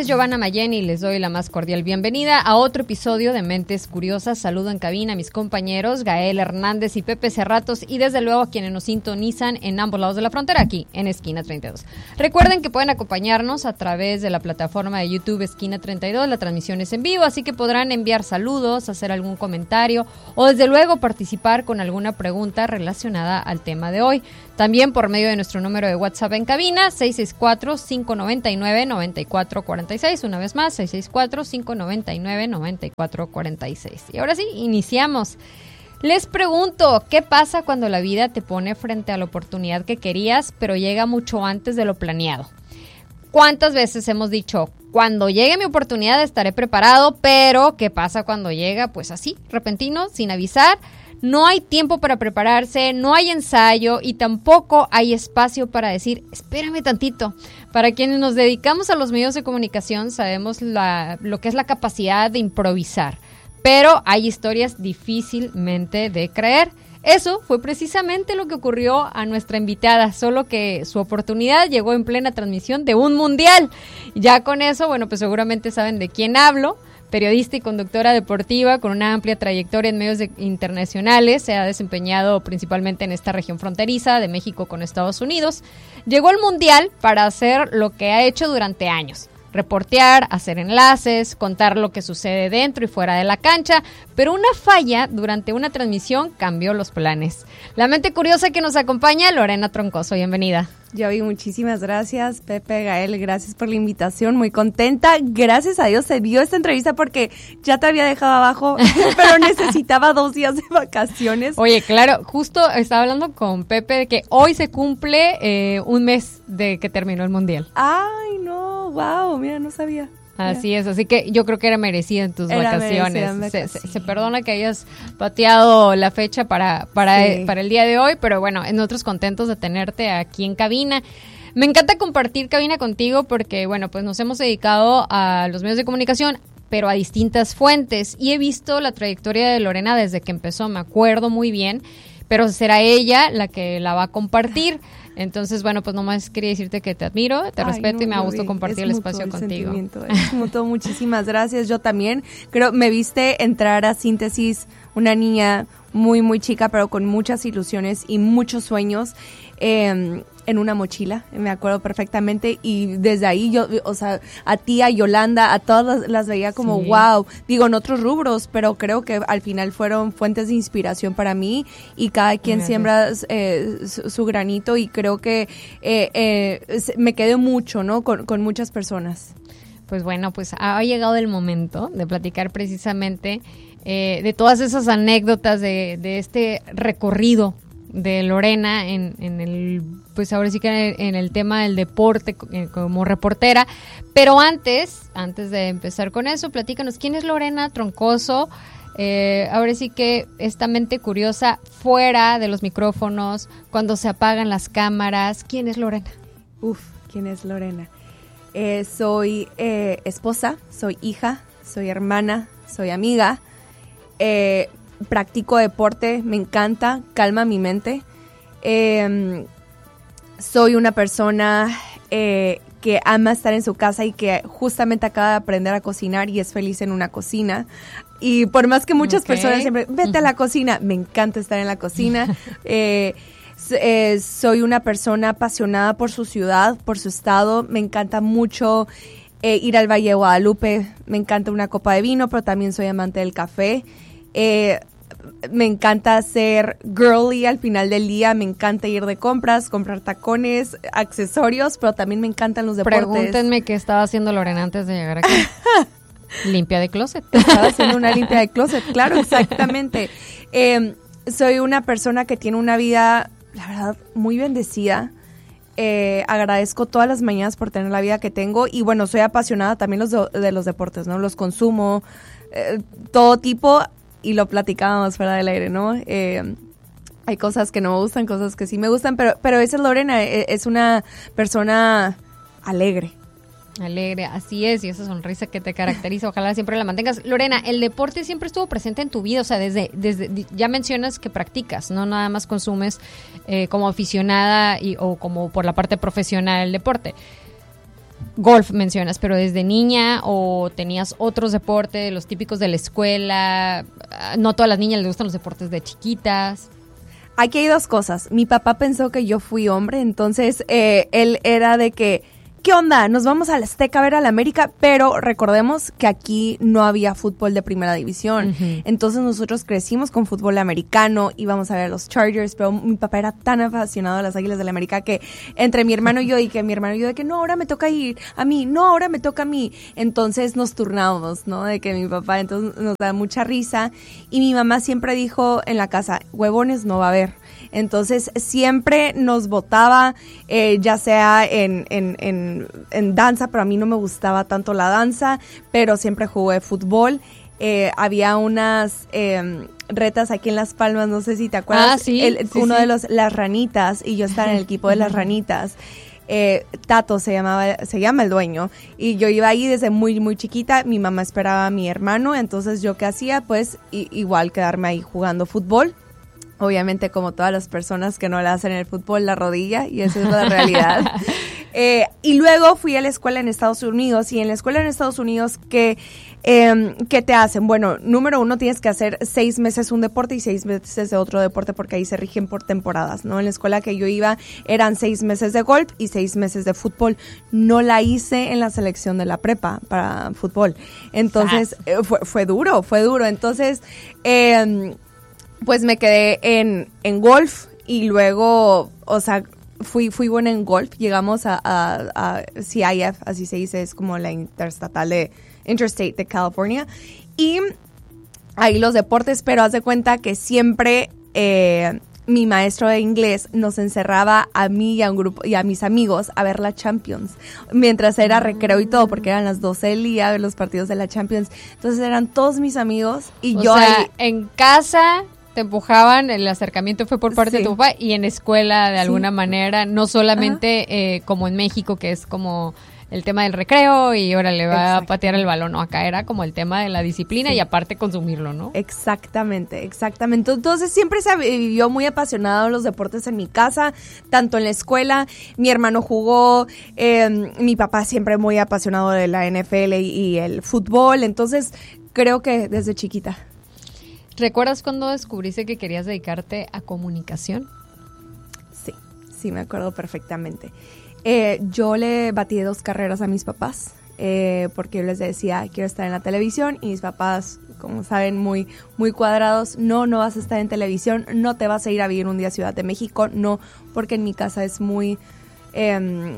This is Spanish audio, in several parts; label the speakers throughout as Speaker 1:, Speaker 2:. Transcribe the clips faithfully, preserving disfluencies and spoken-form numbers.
Speaker 1: es Giovanna Mayen y les doy la más cordial bienvenida a otro episodio de Mentes Curiosas. Saludo en cabina a mis compañeros Gael Hernández y Pepe Cerratos y desde luego a quienes nos sintonizan en ambos lados de la frontera, aquí en Esquina treinta y dos. Recuerden que pueden acompañarnos a través de la plataforma de YouTube Esquina treinta y dos, la transmisión es en vivo, así que podrán enviar saludos, hacer algún comentario o desde luego participar con alguna pregunta relacionada al tema de hoy. También por medio de nuestro número de WhatsApp en cabina, seis seis cuatro, cinco nueve nueve, nueve cuatro cuatro seis. Una vez más, seis seis cuatro, cinco nueve nueve, nueve cuatro cuatro seis. Y ahora sí, iniciamos. Les pregunto, ¿qué pasa cuando la vida te pone frente a la oportunidad que querías, pero llega mucho antes de lo planeado? ¿Cuántas veces hemos dicho, cuando llegue mi oportunidad estaré preparado, pero ¿qué pasa cuando llega? Pues así, repentino, sin avisar. No hay tiempo para prepararse, no hay ensayo y tampoco hay espacio para decir, espérame tantito. Para quienes nos dedicamos a los medios de comunicación sabemos la, lo que es la capacidad de improvisar, pero hay historias difícilmente de creer. Eso fue precisamente lo que ocurrió a nuestra invitada, solo que su oportunidad llegó en plena transmisión de un mundial. Ya con eso, bueno, pues seguramente saben de quién hablo. Periodista y conductora deportiva con una amplia trayectoria en medios de, internacionales, se ha desempeñado principalmente en esta región fronteriza de México con Estados Unidos. Llegó al Mundial para hacer lo que ha hecho durante años, reportear, hacer enlaces, contar lo que sucede dentro y fuera de la cancha, pero una falla durante una transmisión cambió los planes. La mente curiosa que nos acompaña, Lorena Troncoso, bienvenida.
Speaker 2: Yovi, muchísimas gracias, Pepe, Gael, gracias por la invitación, muy contenta, gracias a Dios se dio esta entrevista porque ya te había dejado abajo, pero necesitaba dos días de vacaciones.
Speaker 1: Oye, claro, justo estaba hablando con Pepe de que hoy se cumple eh, un mes de que terminó el Mundial.
Speaker 2: Ay, no, wow, mira, no sabía.
Speaker 1: Así es, así que yo creo que era merecida en tus
Speaker 2: era
Speaker 1: vacaciones.
Speaker 2: Merecida,
Speaker 1: se, se, se perdona que hayas pateado la fecha para, para, sí. para el día de hoy, pero bueno, nosotros contentos de tenerte aquí en cabina. Me encanta compartir cabina contigo porque, bueno, pues nos hemos dedicado a los medios de comunicación, pero a distintas fuentes. Y he visto la trayectoria de Lorena desde que empezó, me acuerdo muy bien, pero será ella la que la va a compartir. Entonces, bueno, pues nomás quería decirte que te admiro, te Ay, respeto no, y me da gusto compartir el espacio el contigo.
Speaker 2: Es mutuo, muchísimas gracias. Yo también creo, me viste entrar a Síntesis, una niña muy, muy chica, pero con muchas ilusiones y muchos sueños, eh, en una mochila, me acuerdo perfectamente, y desde ahí yo, o sea, a ti, a Yolanda, a todas las, las veía como sí. wow, digo en otros rubros, pero creo que al final fueron fuentes de inspiración para mí y cada quien Gracias. siembra eh, su, su granito y creo que eh, eh, me quedé mucho, ¿no? Con, con muchas personas.
Speaker 1: Pues bueno, pues ha llegado el momento de platicar precisamente eh, de todas esas anécdotas de, de este recorrido de Lorena en, en el, pues ahora sí que en el, en el tema del deporte como reportera, pero antes, antes de empezar con eso, platícanos, ¿quién es Lorena Troncoso? Eh, ahora sí que esta mente curiosa fuera de los micrófonos, cuando se apagan las cámaras, ¿quién es Lorena?
Speaker 2: Uf, ¿quién es Lorena? Eh, soy eh, esposa, soy hija, soy hermana, soy amiga, eh, practico deporte, me encanta, calma mi mente. Eh, soy una persona eh, que ama estar en su casa y que justamente acaba de aprender a cocinar y es feliz en una cocina. Y por más que muchas okay. personas siempre, vete a la cocina, me encanta estar en la cocina. eh, eh, soy una persona apasionada por su ciudad, por su estado. Me encanta mucho eh, ir al Valle de Guadalupe, me encanta una copa de vino, pero también soy amante del café. Eh, me encanta ser girly al final del día, me encanta ir de compras, comprar tacones, accesorios, pero también me encantan los deportes.
Speaker 1: Pregúntenme qué estaba haciendo Lorena antes de llegar aquí. Limpia de closet.
Speaker 2: Estaba haciendo una limpia de closet, claro, exactamente. Eh, soy una persona que tiene una vida, la verdad, muy bendecida. Eh, agradezco todas las mañanas por tener la vida que tengo y bueno, soy apasionada también los de, de los deportes, ¿no? Los consumo, eh, todo tipo. Y lo platicábamos fuera del aire, ¿no? Eh, hay cosas que no me gustan, cosas que sí me gustan, pero, pero esa es Lorena, es una persona alegre.
Speaker 1: Alegre, así es, y esa sonrisa que te caracteriza, ojalá siempre la mantengas. Lorena, el deporte siempre estuvo presente en tu vida, o sea, desde, desde ya mencionas que practicas, no nada más consumes eh, como aficionada y, o como por la parte profesional el deporte. golf mencionas, pero desde niña o tenías otros deportes, los típicos de la escuela. No a todas las niñas les gustan los deportes de chiquitas.
Speaker 2: Aquí hay dos cosas. Mi papá pensó que yo fui hombre, entonces eh, él era de que, ¿qué onda? Nos vamos a la Azteca a ver a la América, pero recordemos que aquí no había fútbol de primera división. Uh-huh. Entonces nosotros crecimos con fútbol americano, íbamos a ver a los Chargers, pero mi papá era tan apasionado de las Águilas de la América que entre mi hermano y yo, y que mi hermano y yo de que no, ahora me toca ir a mí, no, ahora me toca a mí. Entonces nos turnábamos, ¿no? De que mi papá, entonces nos da mucha risa. Y mi mamá siempre dijo en la casa, huevones no va a haber. Entonces siempre nos votaba, eh, ya sea en, en, en, en danza, pero a mí no me gustaba tanto la danza, pero siempre jugué fútbol. Eh, había unas eh, retas aquí en Las Palmas, no sé si te acuerdas,
Speaker 1: ah, sí,
Speaker 2: el,
Speaker 1: sí,
Speaker 2: uno
Speaker 1: sí.
Speaker 2: de los las ranitas, y yo estaba en el equipo de las ranitas. Eh, Tato se llamaba, se llama el dueño, y yo iba ahí desde muy muy chiquita. Mi mamá esperaba a mi hermano, entonces yo qué hacía, pues i- igual quedarme ahí jugando fútbol. Obviamente, como todas las personas que no le hacen el fútbol, la rodilla, y esa es la realidad. eh, y luego fui a la escuela en Estados Unidos, y en la escuela en Estados Unidos, ¿qué, eh, ¿qué te hacen? Bueno, número uno, tienes que hacer seis meses un deporte y seis meses de otro deporte, porque ahí se rigen por temporadas, ¿no? En la escuela que yo iba eran seis meses de golf y seis meses de fútbol. No la hice en la selección de la prepa para fútbol. Entonces, eh, fue, fue duro, fue duro. Entonces, eh... pues me quedé en, en golf, y luego, o sea, fui fui buena en golf. Llegamos a, a, a C I F, así se dice, es como la interestatal de Interstate de California. Y ahí los deportes, pero haz de cuenta que siempre eh, mi maestro de inglés nos encerraba a mí y a un grupo y a mis amigos a ver la Champions, mientras era recreo y todo, porque eran las doce del día, ver los partidos de la Champions. Entonces eran todos mis amigos y
Speaker 1: o
Speaker 2: yo
Speaker 1: sea,
Speaker 2: ahí
Speaker 1: en casa te empujaban, el acercamiento fue por parte sí. de tu papá, y en escuela de alguna sí. manera, no solamente eh, como en México, que es como el tema del recreo y ahora le va a patear el balón, no, acá era como el tema de la disciplina sí. y aparte consumirlo, ¿no?
Speaker 2: Exactamente, exactamente. Entonces siempre se vivió muy apasionado los deportes en mi casa, tanto en la escuela, mi hermano jugó, eh, mi papá siempre muy apasionado de la N F L y, y el fútbol, entonces creo que desde chiquita.
Speaker 1: ¿Recuerdas cuando descubriste que querías dedicarte a comunicación?
Speaker 2: Sí, sí, me acuerdo perfectamente. Eh, yo le batí dos carreras a mis papás, eh, porque yo les decía, quiero estar en la televisión, y mis papás, como saben, muy, muy cuadrados, no, no vas a estar en televisión, no te vas a ir a vivir un día a Ciudad de México, no, porque en mi casa es muy... Eh,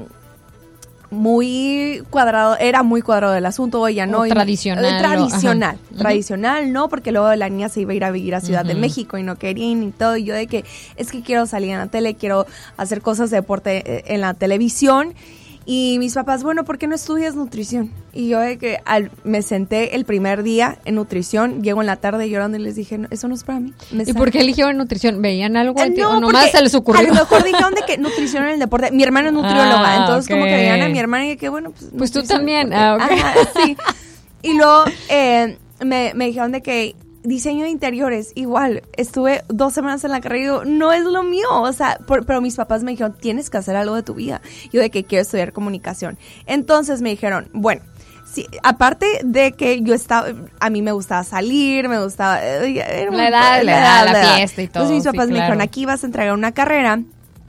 Speaker 2: muy cuadrado, era muy cuadrado el asunto, ella no.
Speaker 1: Y tradicional.
Speaker 2: Eh, tradicional,
Speaker 1: o,
Speaker 2: tradicional, uh-huh. no, porque luego la niña se iba a ir a vivir a Ciudad uh-huh. de México y no querían y todo, y yo de que, es que quiero salir en la tele, quiero hacer cosas de deporte en la televisión, y mis papás, bueno, ¿por qué no estudias nutrición? Y yo de que al, me senté el primer día en nutrición, llego en la tarde llorando y les dije, no, eso no es para mí. Me
Speaker 1: ¿Y sal- por qué eligieron nutrición? ¿Veían algo?
Speaker 2: Eh, no,
Speaker 1: ¿O nomás se les ocurrió?
Speaker 2: A lo mejor dijeron de que nutrición en el deporte. Mi hermana es nutrióloga,
Speaker 1: ah,
Speaker 2: entonces
Speaker 1: okay.
Speaker 2: como que veían a mi hermana y que bueno, pues...
Speaker 1: Pues tú también. Ah, okay.
Speaker 2: Ajá, sí. Y luego eh, me, me dijeron de que diseño de interiores, igual, estuve dos semanas en la carrera y digo, no es lo mío, o sea, por, pero mis papás me dijeron, tienes que hacer algo de tu vida. Yo de que quiero estudiar comunicación. Entonces me dijeron, bueno, sí, aparte de que yo estaba, a mí me gustaba salir, me gustaba... Era
Speaker 1: la edad, la edad, la, la fiesta y todo.
Speaker 2: Entonces mis papás
Speaker 1: sí,
Speaker 2: me
Speaker 1: claro.
Speaker 2: dijeron, aquí vas a entregar una carrera,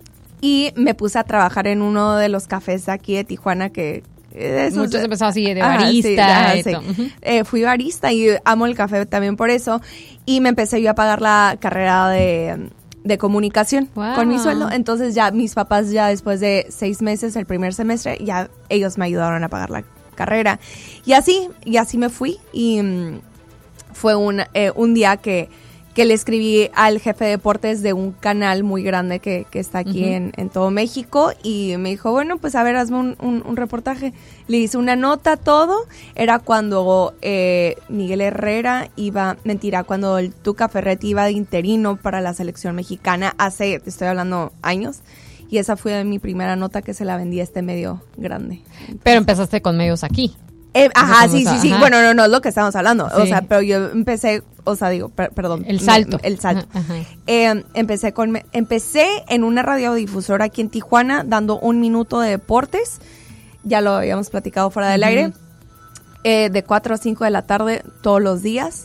Speaker 2: y me puse a trabajar en uno de los cafés de aquí de Tijuana que... Esos,
Speaker 1: Muchos empezaron así de
Speaker 2: ajá,
Speaker 1: barista.
Speaker 2: Sí,
Speaker 1: y
Speaker 2: sí.
Speaker 1: todo. Uh-huh.
Speaker 2: eh, fui barista y amo el café también por eso. Y me empecé yo a pagar la carrera de, de comunicación
Speaker 1: wow.
Speaker 2: con mi sueldo. Entonces ya mis papás ya después de seis meses, el primer semestre, ya ellos me ayudaron a pagar la carrera. Y así, y así me fui. Y um, fue un, eh, un día que... que le escribí al jefe de deportes de un canal muy grande que, que está aquí uh-huh. en, en todo México, y me dijo, bueno, pues a ver, hazme un, un, un reportaje. Le hice una nota, todo. Era cuando eh, Miguel Herrera iba, mentira, cuando el Tuca Ferretti iba de interino para la selección mexicana hace, te estoy hablando, años. Y esa fue mi primera nota que se la vendí a este medio grande. Entonces,
Speaker 1: pero empezaste con medios aquí.
Speaker 2: Eh, ajá, sí, sí, sí.
Speaker 1: Ajá.
Speaker 2: Bueno, no, no es lo que estamos hablando.
Speaker 1: Sí.
Speaker 2: O sea, pero yo empecé, o sea, digo, per, perdón.
Speaker 1: El salto.
Speaker 2: Me, el salto.
Speaker 1: Ajá.
Speaker 2: Eh, empecé con, empecé en una radiodifusora aquí en Tijuana, dando un minuto de deportes. ya lo habíamos platicado fuera del uh-huh. aire, eh, de cuatro a cinco de la tarde todos los días.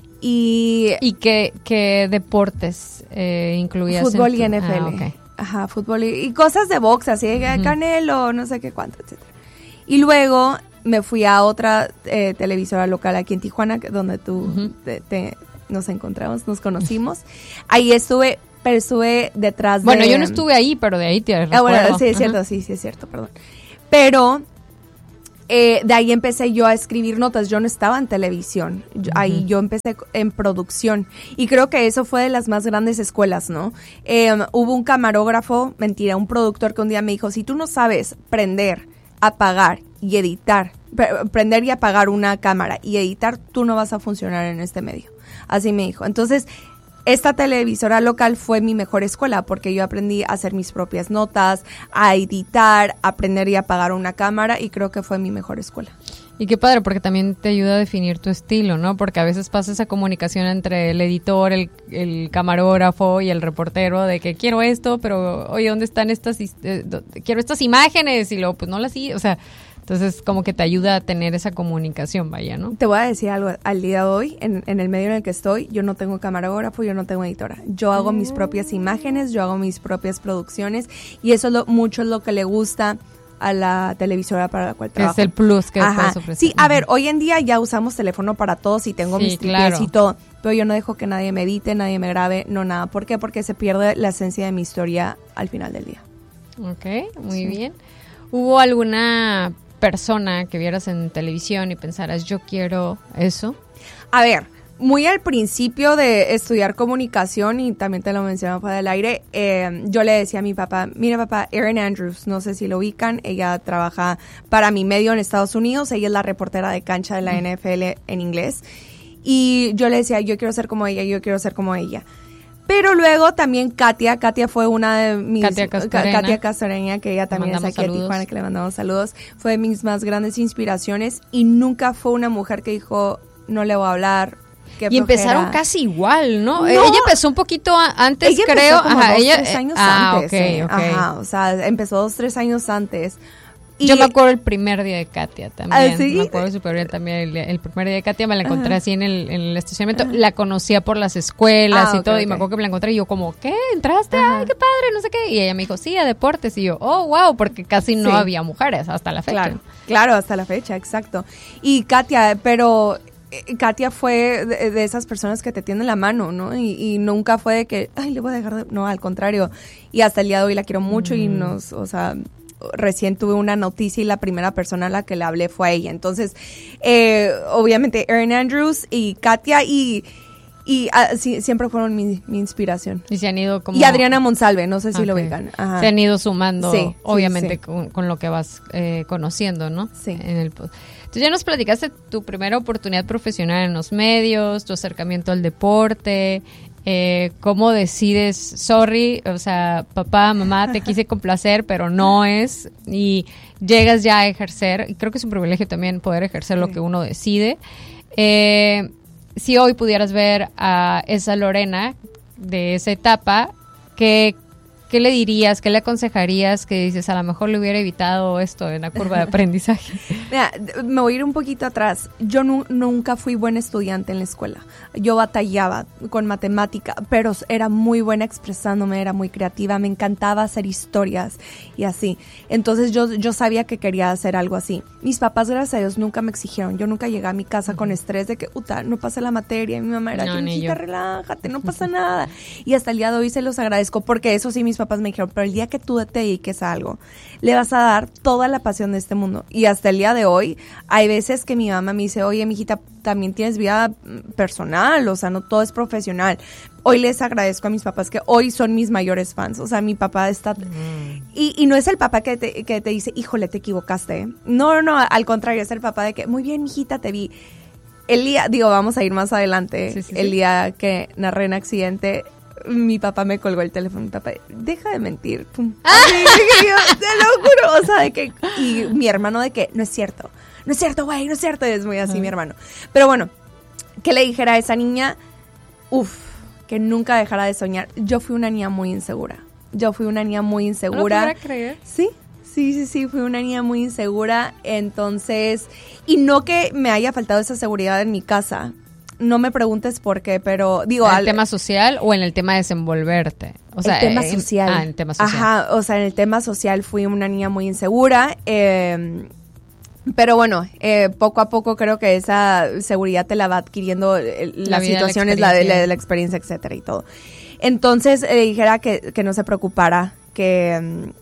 Speaker 2: ¿Y,
Speaker 1: ¿Y qué, qué deportes eh, incluías?
Speaker 2: Fútbol
Speaker 1: en
Speaker 2: y N F L.
Speaker 1: Ah, okay.
Speaker 2: Ajá, fútbol y, y cosas de box, así de uh-huh. Canelo, no sé qué cuánto, etcétera. Y luego me fui a otra eh, televisora local aquí en Tijuana, donde tú uh-huh. te, te, nos encontramos, nos conocimos. Ahí estuve, pero estuve detrás
Speaker 1: bueno,
Speaker 2: de...
Speaker 1: Bueno, yo no estuve ahí, pero de ahí te recuerdo.
Speaker 2: Ah, bueno, sí, es cierto, uh-huh. sí, sí, es cierto, perdón. Pero... Eh, de ahí empecé yo a escribir notas, yo no estaba en televisión, yo, uh-huh. ahí yo empecé en producción y creo que eso fue de las más grandes escuelas, ¿no? Eh, hubo un camarógrafo, mentira, un productor que un día me dijo, si tú no sabes prender, apagar y editar, pre- prender y apagar una cámara y editar, tú no vas a funcionar en este medio, así me dijo. Entonces, esta televisora local fue mi mejor escuela porque yo aprendí a hacer mis propias notas, a editar, a aprender y apagar una cámara y creo que fue mi mejor escuela.
Speaker 1: Y qué padre, porque también te ayuda a definir tu estilo, ¿no? Porque a veces pasa esa comunicación entre el editor, el, el camarógrafo y el reportero de que quiero esto, pero oye, ¿dónde están estas? Eh, quiero estas imágenes y luego pues no las sí, o sea... Entonces, como que te ayuda a tener esa comunicación, vaya, ¿no?
Speaker 2: Te voy a decir algo. Al día de hoy, en, en el medio en el que estoy, yo no tengo camarógrafo, yo no tengo editora. Yo hago mm. mis propias imágenes, yo hago mis propias producciones y eso es lo, mucho es lo que le gusta a la televisora para la cual trabajo.
Speaker 1: Es el plus que
Speaker 2: Ajá.
Speaker 1: puedes ofrecer.
Speaker 2: Sí, a ver, hoy en día ya usamos teléfono para todos y tengo sí, mis tripies claro. y todo, pero yo no dejo que nadie me edite, nadie me grabe, no nada. ¿Por qué? Porque se pierde la esencia de mi historia al final del día.
Speaker 1: Ok, muy
Speaker 2: sí.
Speaker 1: bien. ¿Hubo alguna persona que vieras en televisión y pensaras, yo quiero eso?
Speaker 2: A ver, muy al principio de estudiar comunicación, y también te lo mencionaba fuera del aire, eh, yo le decía a mi papá, mira papá, Erin Andrews, no sé si lo ubican, ella trabaja para mi medio en Estados Unidos, ella es la reportera de cancha de la N F L en inglés, y yo le decía, yo quiero ser como ella, yo quiero ser como ella. Pero luego también Katia, Katia fue una de mis...
Speaker 1: Katia Castorena.
Speaker 2: Katia Castorena, que ella también es aquí saludos. de Tijuana, que le mandamos saludos. Fue de mis más grandes inspiraciones y nunca fue una mujer que dijo, no le voy a hablar. Qué
Speaker 1: y
Speaker 2: flojera.
Speaker 1: Empezaron casi igual, ¿no?
Speaker 2: no
Speaker 1: Ella empezó un poquito antes,
Speaker 2: ella
Speaker 1: creo.
Speaker 2: Empezó como
Speaker 1: Ajá,
Speaker 2: dos,
Speaker 1: ella,
Speaker 2: tres años
Speaker 1: ah,
Speaker 2: antes.
Speaker 1: Okay,
Speaker 2: eh.
Speaker 1: okay.
Speaker 2: Ajá, o sea, empezó dos, tres años antes. Y
Speaker 1: yo me acuerdo el primer día de Katia también.
Speaker 2: ¿Ah, sí?
Speaker 1: Me acuerdo súper bien también. El, el primer día de Katia me la encontré Ajá. así en el, en el estacionamiento. Ajá. La conocía por las escuelas ah, y okay, todo. Okay. Y me acuerdo que me la encontré y yo como, ¿qué? ¿Entraste? Ajá. Ay, qué padre, no sé qué. Y ella me dijo, sí, a deportes. Y yo, oh, wow, porque casi no sí. había mujeres hasta la fecha.
Speaker 2: Claro, claro, hasta la fecha, exacto. Y Katia, pero... Katia fue de, de esas personas que te tienden la mano, ¿no? Y, y nunca fue de que, ay, le voy a dejar de... No, al contrario. Y hasta el día de hoy la quiero mucho mm. y nos, o sea... Recién tuve una noticia y la primera persona a la que le hablé fue a ella. Entonces, eh, obviamente, Erin Andrews y Katia y, y uh, sí, siempre fueron mi, mi inspiración.
Speaker 1: Y se han ido como...
Speaker 2: Y Adriana Monsalve, no sé si okay. lo ubican.
Speaker 1: Ajá. Se han ido sumando,
Speaker 2: sí,
Speaker 1: obviamente,
Speaker 2: sí, sí.
Speaker 1: Con, con lo que vas eh, conociendo, ¿no?
Speaker 2: Sí.
Speaker 1: En el, entonces, ya nos platicaste tu primera oportunidad profesional en los medios, tu acercamiento al deporte... Eh, cómo decides, sorry, o sea, papá, mamá, te quise complacer, pero no es, y llegas ya a ejercer, y creo que es un privilegio también poder ejercer sí. lo que uno decide. Eh, si hoy pudieras ver a esa Lorena de esa etapa, ¿qué, ¿qué le dirías, qué le aconsejarías que dices, a lo mejor le hubiera evitado esto en la curva de aprendizaje?
Speaker 2: Mira, me voy a ir un poquito atrás. Yo nu- nunca fui buena estudiante en la escuela. Yo batallaba con matemática, pero era muy buena expresándome, era muy creativa, me encantaba hacer historias y así. Entonces yo, yo sabía que quería hacer algo así. Mis papás, gracias a Dios, nunca me exigieron. Yo nunca llegué a mi casa uh-huh. con estrés de que, uta, no pasé la materia. Y mi mamá era, no, hijita, relájate, no pasa nada. Y hasta el día de hoy se los agradezco, porque eso sí, mis papás me dijeron, pero el día que tú te dediques a algo, le vas a dar toda la pasión de este mundo. Y hasta el día de hoy, hay veces que mi mamá me dice, oye, mijita, también tienes vida personal, o sea, no todo es profesional. Hoy les agradezco a mis papás que hoy son mis mayores fans, o sea, mi papá está... Mm. Y, y no es el papá que te, que te dice, híjole, te equivocaste. No, no, no, al contrario, es el papá de que, muy bien, mijita, te vi. El día, digo, vamos a ir más adelante, sí, sí, el sí. día que narré un accidente, mi papá me colgó el teléfono, mi papá, deja de mentir. Pum. Así, yo, te lo juro, o sea, de que... Y mi hermano de que, no es cierto. No es cierto, güey, no es cierto. Es muy así, uh-huh. mi hermano. Pero bueno, ¿qué le dijera a esa niña? Uf, que nunca dejara de soñar. Yo fui una niña muy insegura. Yo fui una niña muy insegura.
Speaker 1: ¿No lo pudiera creer?
Speaker 2: Sí, Sí, sí, sí, fui una niña muy insegura, entonces, y no que me haya faltado esa seguridad en mi casa, no me preguntes por qué, pero digo...
Speaker 1: ¿En el
Speaker 2: al,
Speaker 1: tema social o en el tema de desenvolverte? O sea,
Speaker 2: el tema
Speaker 1: en,
Speaker 2: social.
Speaker 1: Ah, en el tema social.
Speaker 2: Ajá, o sea, en el tema social fui una niña muy insegura, eh, pero bueno, eh, poco a poco creo que esa seguridad te la va adquiriendo eh,
Speaker 1: La
Speaker 2: las
Speaker 1: vida,
Speaker 2: situaciones,
Speaker 1: la
Speaker 2: la, de,
Speaker 1: experiencia.
Speaker 2: la de la experiencia, etcétera y todo. Entonces le dijera que, que no se preocupara, que,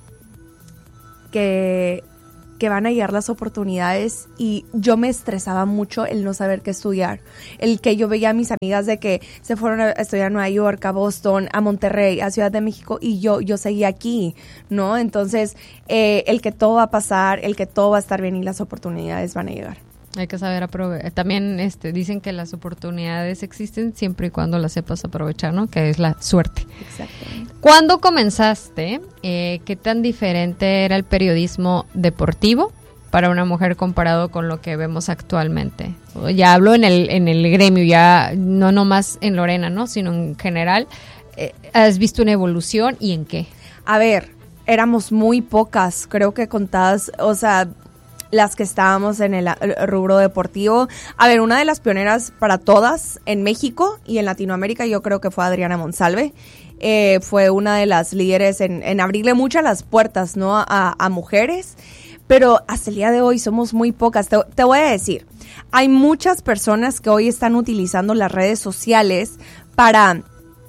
Speaker 2: que, que van a llegar las oportunidades, y yo me estresaba mucho el no saber qué estudiar, el que yo veía a mis amigas de que se fueron a estudiar a Nueva York, a Boston, a Monterrey, a Ciudad de México, y yo, yo seguía aquí, ¿no? Entonces, eh, el que todo va a pasar, el que todo va a estar bien y las oportunidades van a llegar.
Speaker 1: Hay que saber aprovechar. También este, dicen que las oportunidades existen siempre y cuando las sepas aprovechar, ¿no? Que es la suerte.
Speaker 2: Exactamente.
Speaker 1: ¿Cuándo comenzaste? Eh, ¿Qué tan diferente era el periodismo deportivo para una mujer comparado con lo que vemos actualmente? Ya hablo en el, en el gremio, ya no nomás en Lorena, ¿no? Sino en general. Eh, ¿Has visto una evolución y en qué?
Speaker 2: A ver, éramos muy pocas, creo que contadas, o sea... las que estábamos en el rubro deportivo. A ver, una de las pioneras para todas en México y en Latinoamérica yo creo que fue Adriana Monsalve. Eh, fue una de las líderes en, en abrirle muchas las puertas, ¿no? a, a mujeres, pero hasta el día de hoy somos muy pocas. Te, te voy a decir, hay muchas personas que hoy están utilizando las redes sociales para...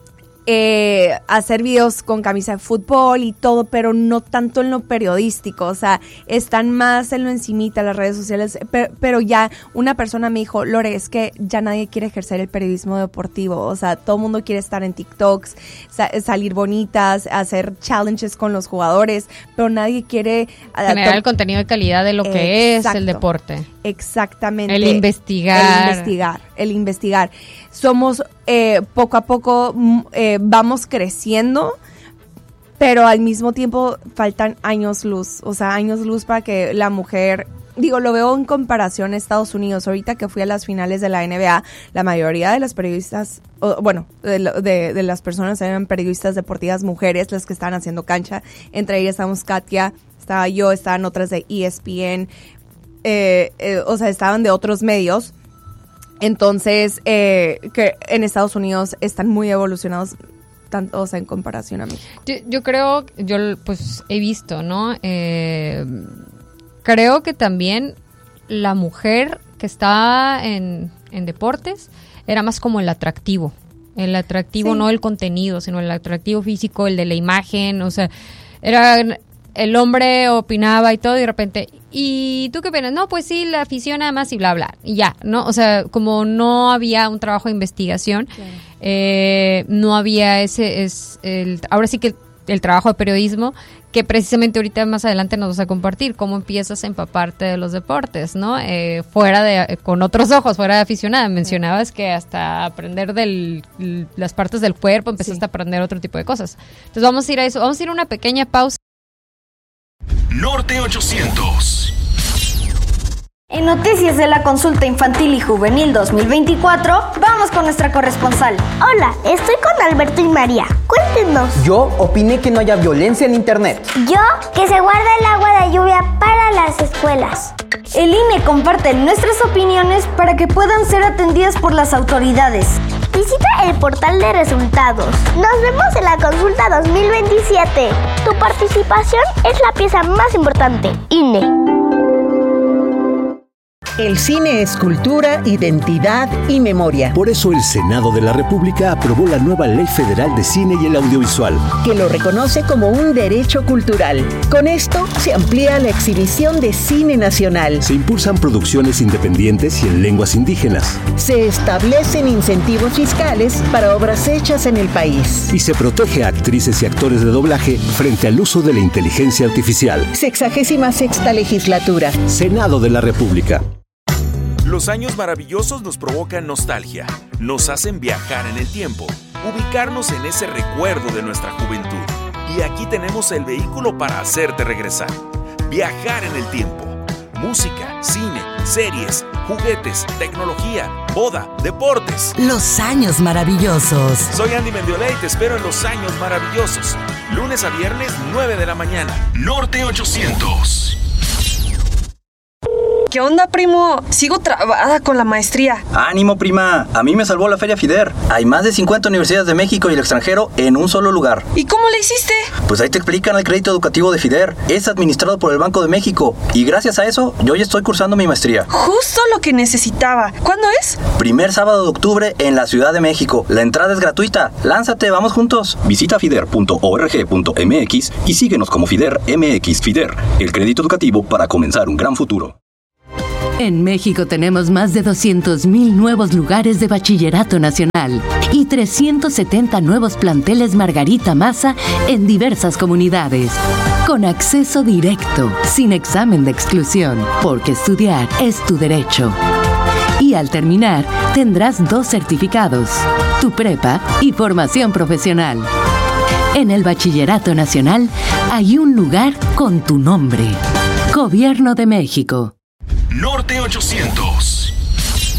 Speaker 2: Eh, hacer videos con camisa de fútbol y todo, pero no tanto en lo periodístico, o sea, están más en lo encimita, las redes sociales, pero, pero ya una persona me dijo, Lore, es que ya nadie quiere ejercer el periodismo deportivo, o sea, todo el mundo quiere estar en TikToks, sa- salir bonitas, hacer challenges con los jugadores, pero nadie quiere...
Speaker 1: Generar el contenido de calidad de lo que
Speaker 2: Exacto.
Speaker 1: es el deporte.
Speaker 2: Exactamente.
Speaker 1: El investigar.
Speaker 2: El investigar, el investigar. Somos, eh, poco a poco, mm, eh, vamos creciendo, pero al mismo tiempo faltan años luz, o sea, años luz para que la mujer... Digo, lo veo en comparación a Estados Unidos. Ahorita que fui a las finales de la N B A, la mayoría de las periodistas, o, bueno, de, de, de las personas eran periodistas deportivas mujeres, las que estaban haciendo cancha. Entre ellas estábamos Katia, estaba yo, estaban otras de E S P N, eh, eh, o sea, estaban de otros medios. Entonces, eh, que en Estados Unidos están muy evolucionados, tanto, o sea, en comparación a México.
Speaker 1: Yo, yo creo, yo pues he visto, ¿no? Eh, creo que también la mujer que está en, en deportes era más como el atractivo. El atractivo,
Speaker 2: Sí.
Speaker 1: no el contenido, sino el atractivo físico, el de la imagen, o sea, era... El hombre opinaba y todo, y de repente, ¿y tú qué opinas? No, pues sí, la afición nada más y bla, bla, y ya, ¿no? O sea, como no había un trabajo de investigación, claro. eh, no había ese, es el, ahora sí que el trabajo de periodismo, que precisamente ahorita más adelante nos vas a compartir, cómo empiezas a empaparte de los deportes, ¿no? Eh, fuera de, eh, con otros ojos, fuera de aficionada. Mencionabas que hasta aprender del, las partes del cuerpo, empezaste sí. a aprender otro tipo de cosas. Entonces vamos a ir a eso, vamos a ir a una pequeña pausa.
Speaker 3: Norte ochocientos.
Speaker 4: En noticias de la consulta infantil y juvenil dos mil veinticuatro, vamos con nuestra corresponsal.
Speaker 5: Hola, estoy con Alberto y María. Cuéntenos.
Speaker 6: Yo opiné que no haya violencia en internet.
Speaker 5: Yo, que se guarda el agua de lluvia para las escuelas.
Speaker 4: El I N E comparte nuestras opiniones para que puedan ser atendidas por las autoridades.
Speaker 5: Visita el portal de resultados. Nos vemos en la consulta dos mil veintisiete. Tu participación es la pieza más importante. I N E.
Speaker 7: El cine es cultura, identidad y memoria.
Speaker 8: Por eso el Senado de la República aprobó la nueva Ley Federal de Cine y el Audiovisual,
Speaker 7: que lo reconoce como un derecho cultural. Con esto se amplía la exhibición de cine nacional.
Speaker 8: Se impulsan producciones independientes y en lenguas indígenas.
Speaker 7: Se establecen incentivos fiscales para obras hechas en el país.
Speaker 8: Y se protege a actrices y actores de doblaje frente al uso de la inteligencia artificial.
Speaker 7: Sexagésima sexta legislatura.
Speaker 8: Senado de la República.
Speaker 3: Los años maravillosos nos provocan nostalgia, nos hacen viajar en el tiempo, ubicarnos en ese recuerdo de nuestra juventud. Y aquí tenemos el vehículo para hacerte regresar. Viajar en el tiempo. música, cine, series, juguetes, tecnología, boda, deportes.
Speaker 9: Los años maravillosos.
Speaker 3: Soy Andy Mendiola y te espero en Los Años Maravillosos. Lunes a viernes, nueve de la mañana. Norte ochocientos.
Speaker 10: ¿Qué onda, primo? Sigo trabada con la maestría.
Speaker 11: ¡Ánimo, prima! A mí me salvó la Feria FIDER. Hay más de cincuenta universidades de México y el extranjero en un solo lugar.
Speaker 10: ¿Y cómo le hiciste?
Speaker 11: Pues ahí te explican el crédito educativo de FIDER. Es administrado por el Banco de México. Y gracias a eso, yo ya estoy cursando mi maestría.
Speaker 10: Justo lo que necesitaba. ¿Cuándo es?
Speaker 11: Primer sábado de octubre en la Ciudad de México. La entrada es gratuita. ¡Lánzate! ¡Vamos juntos!
Speaker 12: Visita fider punto org punto m x y síguenos como FIDER M X. FIDER, el crédito educativo para comenzar un gran futuro.
Speaker 13: En México tenemos más de doscientos mil nuevos lugares de bachillerato nacional y trescientos setenta nuevos planteles Margarita Maza en diversas comunidades. Con acceso directo, sin examen de exclusión, porque estudiar es tu derecho. Y al terminar, tendrás dos certificados, tu prepa y formación profesional. En el Bachillerato Nacional hay un lugar con tu nombre. Gobierno de México.
Speaker 3: Norte ochocientos.